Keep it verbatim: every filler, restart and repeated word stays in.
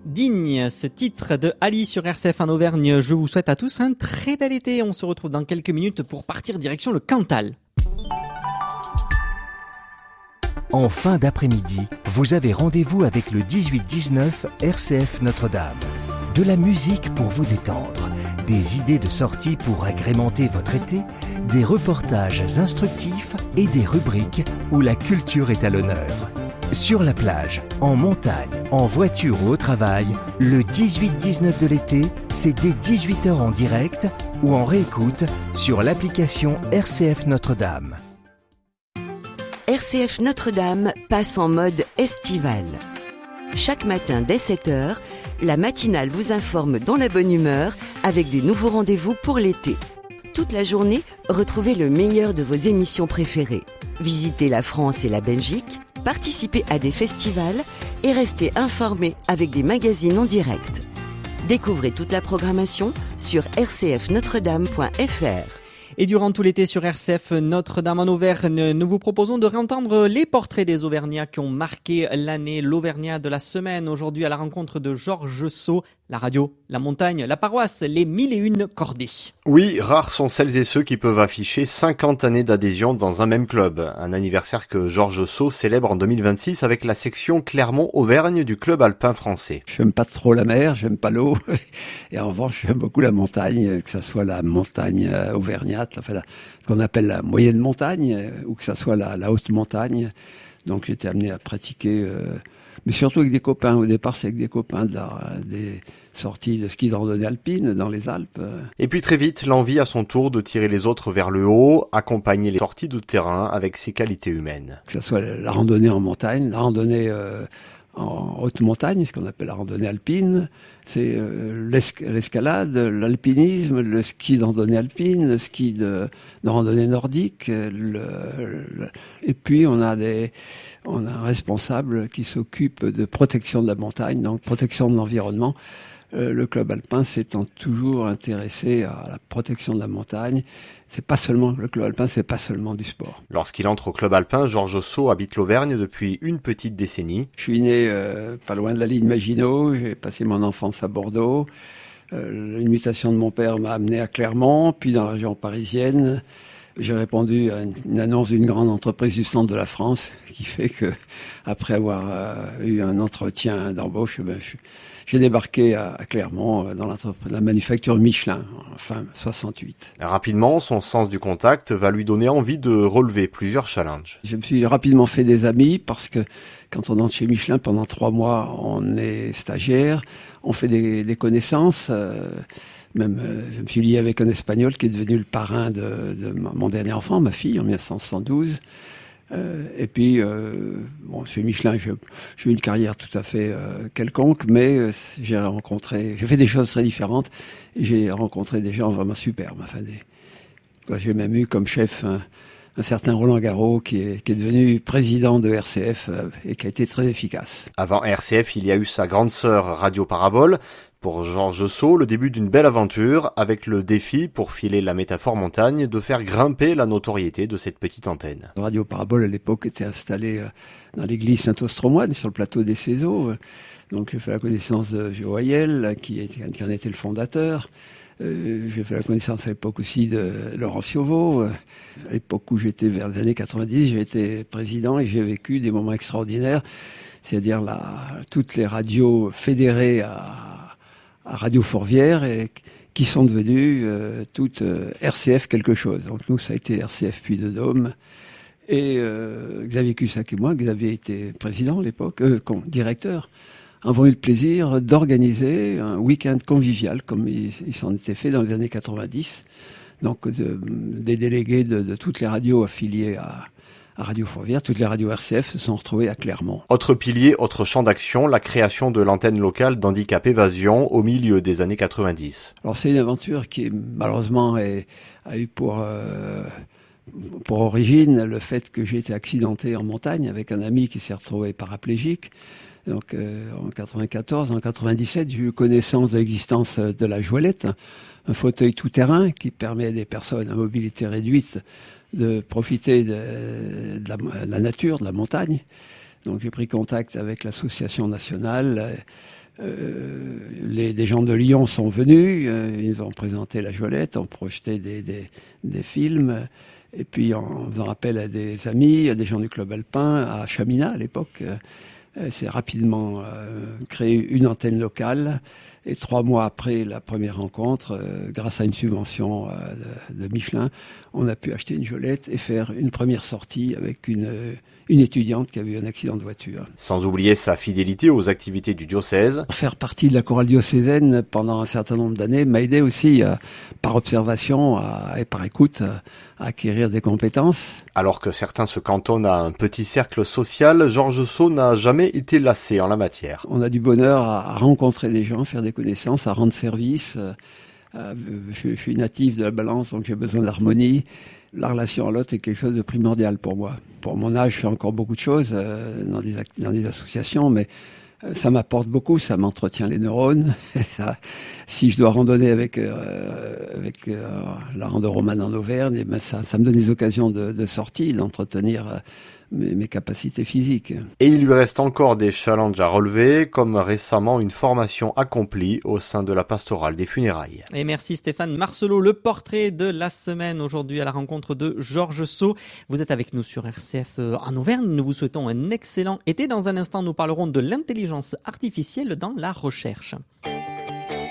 Digne, ce titre de Ali sur R C F en Auvergne. Je vous souhaite à tous un très bel été. On se retrouve dans quelques minutes pour partir direction le Cantal. En fin d'après-midi, vous avez rendez-vous avec le dix-huit dix-neuf R C F Notre-Dame. De la musique pour vous détendre, des idées de sortie pour agrémenter votre été, des reportages instructifs et des rubriques où la culture est à l'honneur. Sur la plage, en montagne, en voiture ou au travail, le dix-huit dix-neuf de l'été, c'est dès dix-huit heures en direct ou en réécoute sur l'application R C F Notre-Dame. R C F Notre-Dame passe en mode estival. Chaque matin dès sept heures, la matinale vous informe dans la bonne humeur avec des nouveaux rendez-vous pour l'été. Toute la journée, retrouvez le meilleur de vos émissions préférées. Visitez la France et la Belgique, participez à des festivals et restez informés avec des magazines en direct. Découvrez toute la programmation sur r c f notre dame point f r. Et durant tout l'été sur R C F Notre-Dame en Auvergne, nous vous proposons de réentendre les portraits des Auvergnats qui ont marqué l'année, l'Auvergnat de la semaine. Aujourd'hui à la rencontre de Georges Saut, la radio, la montagne, la paroisse, les mille et une cordées. Oui, rares sont celles et ceux qui peuvent afficher cinquante années d'adhésion dans un même club. Un anniversaire que Georges Saut célèbre en deux mille vingt-six avec la section Clermont-Auvergne du club alpin français. J'aime pas trop la mer, j'aime pas l'eau. Et en revanche, j'aime beaucoup la montagne, que ça soit la montagne auvergnate, enfin, la, ce qu'on appelle la moyenne montagne, ou que ça soit la, la haute montagne. Donc j'étais amené à pratiquer, euh, mais surtout avec des copains. Au départ, c'est avec des copains de la, des sorties de ski de randonnée alpine dans les Alpes. Et puis très vite, l'envie à son tour de tirer les autres vers le haut, accompagner les sorties de terrain avec ses qualités humaines. Que ça soit la randonnée en montagne, la randonnée euh, en haute montagne, ce qu'on appelle la randonnée alpine, c'est euh, l'esca- l'escalade, l'alpinisme, le ski de randonnée alpine, le ski de, de randonnée nordique, le, le, et puis on a des, on a un responsable qui s'occupe de protection de la montagne, donc protection de l'environnement. Euh, le club alpin s'étant toujours intéressé à la protection de la montagne. C'est pas seulement, le club alpin, c'est pas seulement du sport. Lorsqu'il entre au club alpin, Georges Saut habite l'Auvergne depuis une petite décennie. Je suis né euh, pas loin de la ligne Maginot, j'ai passé mon enfance à Bordeaux. Euh, une mutation de mon père m'a amené à Clermont, puis dans la région parisienne. J'ai répondu à une, une annonce d'une grande entreprise du centre de la France, qui fait que, après avoir euh, eu un entretien d'embauche, ben, je, j'ai débarqué à, à Clermont dans la manufacture Michelin, en fin soixante-huit. Rapidement, son sens du contact va lui donner envie de relever plusieurs challenges. Je me suis rapidement fait des amis parce que quand on entre chez Michelin pendant trois mois, on est stagiaire, on fait des, des connaissances. Euh, Même, euh, je me suis lié avec un Espagnol qui est devenu le parrain de, de mon dernier enfant, ma fille, en mille neuf cent soixante-douze. Euh, et puis, euh, bon, chez Michelin, j'ai, j'ai eu une carrière tout à fait euh, quelconque, mais euh, j'ai rencontré, j'ai fait des choses très différentes, et j'ai rencontré des gens vraiment superbes. Enfin, des, j'ai même eu comme chef un, un certain Roland Garros qui est, qui est devenu président de R C F euh, et qui a été très efficace. Avant R C F, il y a eu sa grande sœur Radio Parabole. Pour Georges Saut, le début d'une belle aventure avec le défi, pour filer la métaphore montagne, de faire grimper la notoriété de cette petite antenne. Radio Parabole, à l'époque, était installée dans l'église Saint-Ostromoine, sur le plateau des Cézeaux. Donc, j'ai fait la connaissance de Géo Hayel, qui, était, qui en était le fondateur. Euh, j'ai fait la connaissance à l'époque aussi de Laurent Cioveau. À l'époque où j'étais vers les années quatre-vingt-dix, j'ai été président et j'ai vécu des moments extraordinaires. C'est-à-dire la, toutes les radios fédérées à à Radio Fourvière et qui sont devenues euh, toutes euh, R C F quelque chose. Donc nous, ça a été R C F Puy de Dôme. Et euh, Xavier Cussac et moi, Xavier était président à l'époque, euh, directeur, avons eu le plaisir d'organiser un week-end convivial, comme il, il s'en était fait dans les années quatre-vingt-dix. Donc de, des délégués de, de toutes les radios affiliées à à Radio Fourvière, toutes les radios R C F se sont retrouvées à Clermont. Autre pilier, autre champ d'action, la création de l'antenne locale d'Handicap Évasion au milieu des années quatre-vingt-dix. Alors c'est une aventure qui malheureusement est, a eu pour euh, pour origine le fait que j'ai été accidenté en montagne avec un ami qui s'est retrouvé paraplégique. Donc euh, en quatre-vingt-quatorze, en quatre-vingt-dix-sept, j'ai eu connaissance de l'existence de la Joëlette, un fauteuil tout-terrain qui permet à des personnes à mobilité réduite de profiter de, de, la, de la nature, de la montagne. Donc j'ai pris contact avec l'association nationale Euh, les, des gens de Lyon sont venus, euh, ils nous ont présenté la Jolette, ont projeté des, des, des films, et puis en faisant appel à des amis, à des gens du club alpin, à Chamina à l'époque, euh, c'est rapidement euh, créé une antenne locale. Et trois mois après la première rencontre, euh, grâce à une subvention euh, de, de Michelin, on a pu acheter une Jolette et faire une première sortie avec une, une étudiante qui avait eu un accident de voiture. Sans oublier sa fidélité aux activités du diocèse. Faire partie de la chorale diocésaine pendant un certain nombre d'années m'a aidé aussi, euh, par observation à, et par écoute, à, à acquérir des compétences. Alors que certains se cantonnent à un petit cercle social, Georges Saut n'a jamais été lassé en la matière. On a du bonheur à, à rencontrer des gens, faire des connaissances, à rendre service. Euh, euh, je, je suis natif de la Balance, donc j'ai besoin d'harmonie. La relation à l'autre est quelque chose de primordial pour moi. Pour mon âge, je fais encore beaucoup de choses euh, dans, des, dans des associations, mais euh, ça m'apporte beaucoup, ça m'entretient les neurones. ça, si je dois randonner avec, euh, avec euh, la rando-romane en Auvergne, eh ben ça, ça me donne des occasions de, de sortie, d'entretenir euh, mes, mes capacités physiques. Et il lui reste encore des challenges à relever, comme récemment une formation accomplie au sein de la pastorale des funérailles. Et merci Stéphane Marcelot, le portrait de la semaine aujourd'hui à la rencontre de Georges Saut. Vous êtes avec nous sur R C F en Auvergne. Nous vous souhaitons un excellent été. Dans un instant, nous parlerons de l'intelligence artificielle dans la recherche.